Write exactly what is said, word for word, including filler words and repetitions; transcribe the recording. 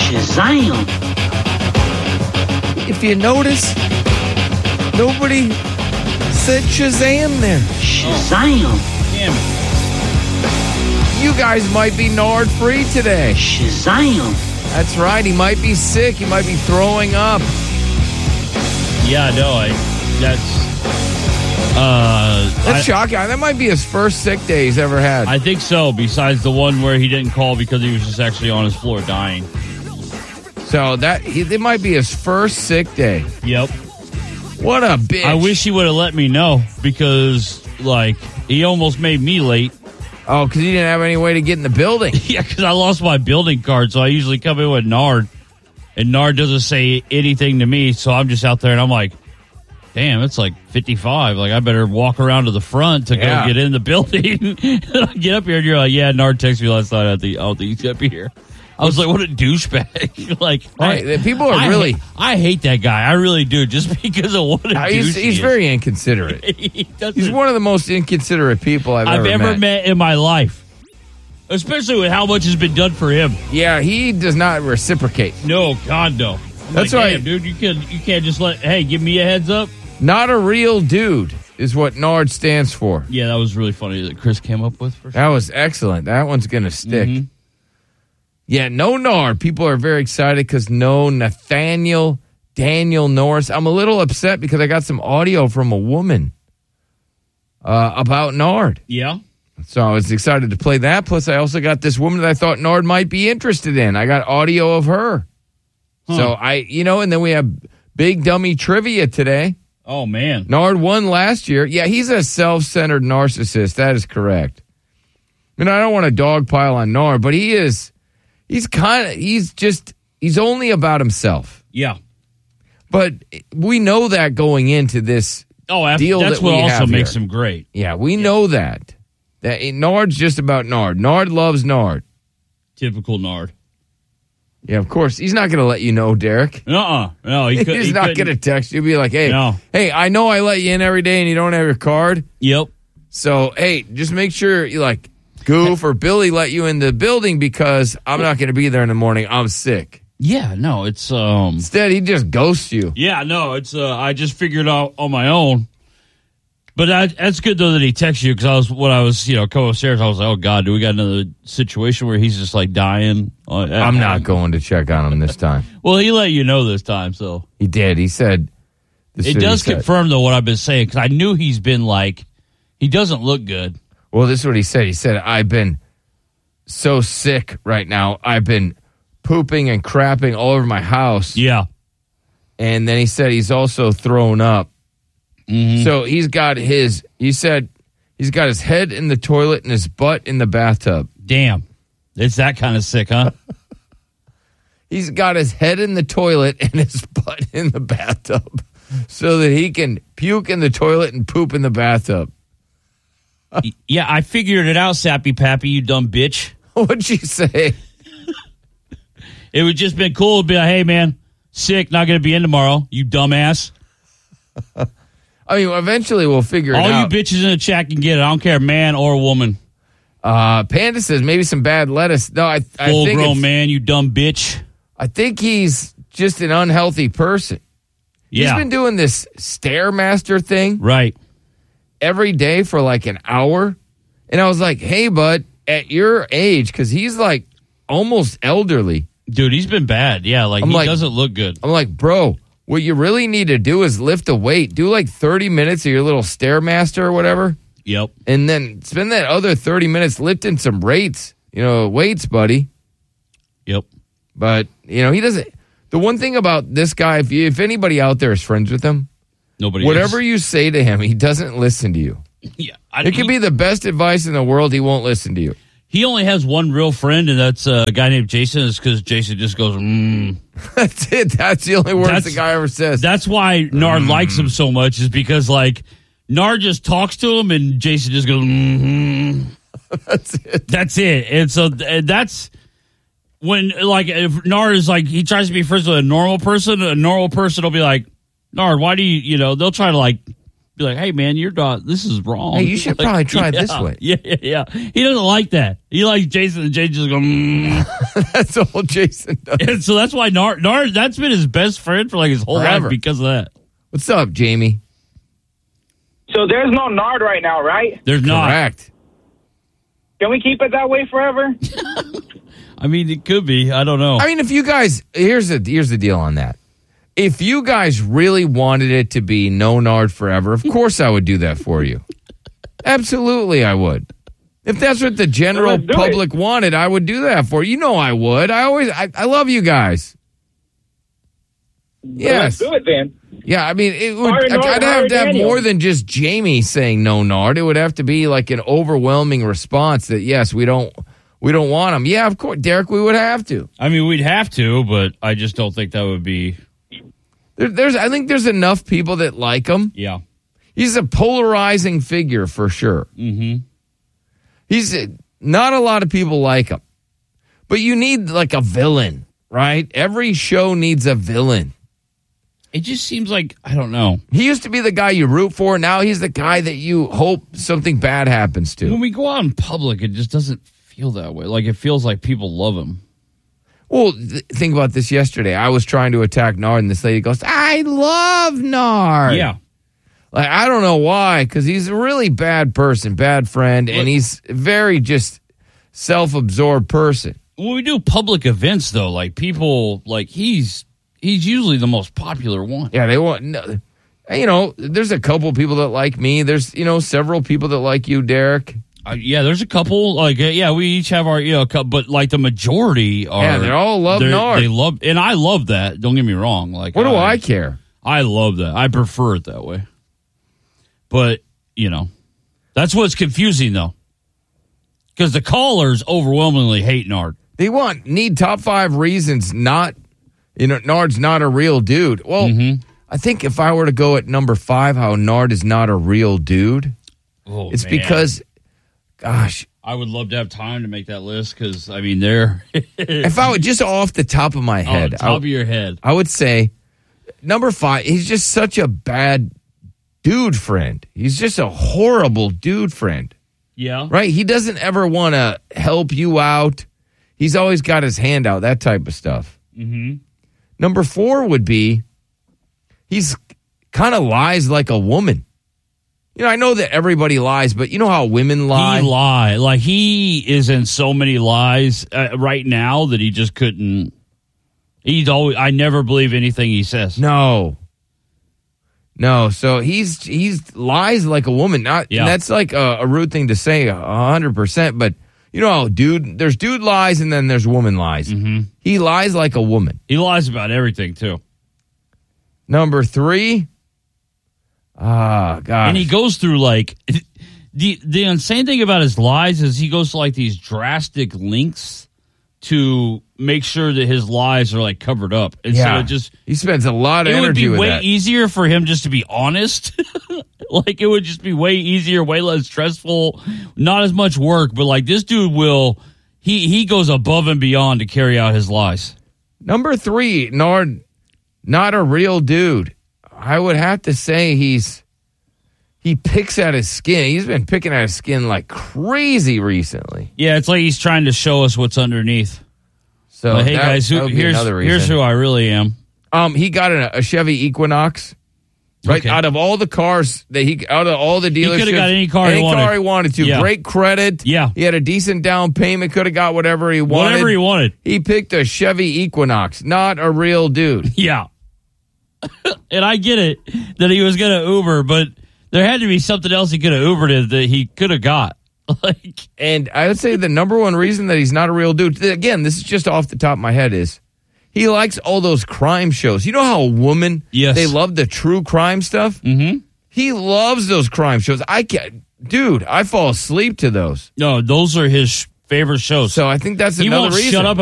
Shazam! If you notice, nobody said Shazam there. Shazam! Damn it. You guys might be Nard free today. Shazam! That's right. He might be sick. He might be throwing up. Yeah, no, I. That's. Uh, That's I, shocking. That might be his first sick day he's ever had. I think so. Besides the one where he didn't call because he was just actually on his floor dying. So that he, it might be his first sick day. Yep. What a bitch. I wish he would have let me know because, like, he almost made me late. Oh, because he didn't have any way to get in the building. Yeah, because I lost my building card, so I usually come in with Nard, and Nard doesn't say anything to me, so I'm just out there, and I'm like, damn, it's like fifty-five. Like, I better walk around to the front to Yeah. go get in the building. And I get up here, and you're like, yeah, Nard texted me last night. I think, I don't think he's up here. I was like, what a douchebag. Like, Right, I, people are I really- hate, I hate that guy. I really do, just because of what a Uh, douche he's he he's is. very inconsiderate. he doesn't- He's one of the most inconsiderate people I've, I've ever, ever met in my life. Especially with how much has been done for him. Yeah, he does not reciprocate. No, God, no. I'm That's like, right. damn, dude. You can you can't just let. Hey, give me a heads up. Not a real dude is what Nard stands for. Yeah, that was really funny that Chris came up with. For sure. That was excellent. That one's going to stick. Mhm. Yeah, no Nard. People are very excited because no Nathaniel Daniel Norris. I'm a little upset because I got some audio from a woman uh, about Nard. Yeah. So I was excited to play that. Plus, I also got this woman that I thought Nard might be interested in. I got audio of her. Huh. So I, you know, and then we have big dummy trivia today. Oh man. Nard won last year. Yeah, he's a self-centered narcissist. That is correct. I mean, I don't want to dogpile on Nard, but he is, he's kind of, he's just, he's only about himself. Yeah. But we know that going into this Oh, after, deal that's that what we also have makes here. him great. Yeah, we know that. That Nard's just about Nard. Nard loves Nard. Typical Nard. Yeah, of course. He's not going to let you know, Derek. Uh-uh. No, he could, He's he not couldn't- going to text you. Be like, hey, No. hey, I know I let you in every day and you don't have your card. Yep. So, hey, just make sure you like Goof or Billy let you in the building because I'm not going to be there in the morning. I'm sick. Yeah. No, it's um. Instead, he just ghosts you. Yeah. No, it's uh. I just figured out on my own. But that, that's good though that he texted you because I was when I was you know coming upstairs I was like, oh God, do we got another situation where he's just like dying? Uh, I'm not going to check on him this time. Well, he let you know this time, so He did. He said. this is it what he does said. confirm though what I've been saying because I knew he's been like he doesn't look good. Well, this is what he said. He said, I've been so sick right now. I've been pooping and crapping all over my house. Yeah. And then he said he's also thrown up. Mm-hmm. So he's got his, he said he's got his head in the toilet and his butt in the bathtub. Damn. It's that kind of sick, huh? He's got his head in the toilet and his butt in the bathtub so that he can puke in the toilet and poop in the bathtub. Y- yeah, I figured it out, Sappy Pappy, you dumb bitch. What'd you say? It would just been cool to be like, hey, man, sick, not going to be in tomorrow, you dumbass. I mean, eventually we'll figure All it you out. bitches in the chat can get it. I don't care, man or woman. Uh, Panda says maybe some bad lettuce. No, I, I Full think grown it's- man, you dumb bitch. I think he's just an unhealthy person. Yeah. He's been doing this Stairmaster thing Right. every day for like an hour. And I was like, hey, bud, at your age, because he's like almost elderly. Dude, he's been bad. Yeah, like I'm he like- doesn't look good. I'm like, bro, what you really need to do is lift a weight. Do like thirty minutes of your little Stairmaster or whatever. Yep. And then spend that other thirty minutes lifting some weights, you know, weights, buddy. Yep. But, you know, he doesn't. The one thing about this guy, if, you, if anybody out there is friends with him, Nobody whatever is. you say to him, he doesn't listen to you. Yeah. I, It could he, be the best advice in the world. He won't listen to you. he only has one real friend, and that's a guy named Jason. Is because Jason just goes, mm. That's it. That's the only words That's- the guy ever says. That's why Nard likes him so much, is because, like, Nard just talks to him, and Jason just goes, mm-hmm. That's it. That's it. And so and that's when, like, if Nard is like, he tries to be friends with a normal person, a normal person will be like, Nard, why do you, you know, they'll try to, like, Be like, hey, man, you're not, this is wrong. Hey, you should Like, probably try it yeah, this way. Yeah, yeah, yeah. He doesn't like that. He likes Jason, and Jason just go, mm. That's all Jason does. And so that's why Nard, Nard, that's been his best friend for like his whole Forever. life because of that. What's up, Jamie? So there's no Nard right now, right? There's not. Correct. Can we keep it that way forever? I mean, it could be. I don't know. I mean, if you guys, here's the here's the deal on that. If you guys really wanted it to be no Nard forever, of course I would do that for you. Absolutely, I would. If that's what the general Let's do public wanted, I would do that for you. You know I would. I always, I, I love you guys. Yes. Let's do it then. Yeah, I mean, it would, Sorry, Nard, I'd have sorry, to have Daniel. more than just Jamie saying no Nard. It would have to be like an overwhelming response that yes, we don't, we don't want him. Yeah, of course, Derek, we would have to. I mean, we'd have to, but I just don't think that would be. There, there's, I think there's enough people that like him. Yeah. He's a polarizing figure for sure. Mm-hmm. He's not a lot of people like him, but you need like a villain, right? Every show needs a villain. It just seems like, I don't know. He used to be the guy you root for. Now he's the guy that you hope something bad happens to. When we go out in public, it just doesn't feel that way. Like, it feels like people love him. Well, th- think about this yesterday. I was trying to attack Nard, and this lady goes, I love Nard. Yeah. Like, I don't know why, because he's a really bad person, bad friend, and he's a very just self-absorbed person. When we do public events, though, like, people, like, he's he's usually the most popular one. Yeah, they want, no, you know, there's a couple people that like me. There's, you know, several people that like you, Derek. Uh, yeah, there's a couple, like, uh, yeah, we each have our, you know, cou- but, like, the majority are. Yeah, they all love they're- Nard. They love, and I love that. Don't get me wrong. Like, What do I care? I love that. I prefer it that way. But, you know, that's what's confusing, though. Because the callers overwhelmingly hate Nard. They want, need top five reasons not, you know, Nard's not a real dude. Well, Mm-hmm. I think if I were to go at number five, how Nard is not a real dude, Oh, it's man. because, gosh, I would love to have time to make that list because, I mean, they're. if I would just off the top of my on head, top I, of your head. I would say number five, he's just such a bad dude friend. He's just a horrible dude friend, Yeah. right? He doesn't ever want to help you out. He's always got his hand out, that type of stuff. Mm-hmm. Number four would be he's kind of lies like a woman. You know, I know that everybody lies, but you know how women lie? He lie. Like, he is in so many lies uh, right now that he just couldn't. He's always. I never believe anything he says. No. No, so he's he's lies like a woman. Not Yeah. that's like a, a rude thing to say, a hundred percent. But you know, dude, there's dude lies and then there's woman lies. Mm-hmm. He lies like a woman. He lies about everything, too. Number three, ah, God, And he goes through, like, the the insane thing about his lies is he goes to, like, these drastic lengths to make sure that his lies are, like, covered up. And so yeah, it just, he spends a lot of it would energy be with way that. easier for him just to be honest. Like, it would just be way easier, way less stressful, not as much work. But, like, this dude will, he, he goes above and beyond to carry out his lies. Number three, Nard, not a real dude. I would have to say he's he picks at his skin. He's been picking at his skin like crazy recently. Yeah, it's like he's trying to show us what's underneath. So Like, hey, that- guys, that who, would be here's, another reason. here's who I really am. Um, he got a, a Chevy Equinox. Right Okay. out of all the cars that he out of all the dealerships, coulda got any car he any wanted. car he wanted to. Yeah. Great credit. Yeah. he had a decent down payment. Could have got whatever he wanted. Whatever he wanted. He picked a Chevy Equinox. Not a real dude. Yeah. And I get it that he was going to Uber, but there had to be something else he could have Ubered it that he could have got. Like, And I would say the number one reason that he's not a real dude, again, this is just off the top of my head, is he likes all those crime shows. You know how a woman, Yes. they love the true crime stuff? mm-hmm. He loves those crime shows. I can't, dude, I fall asleep to those. No, those are his favorite shows. So I think that's he another won't reason. shut up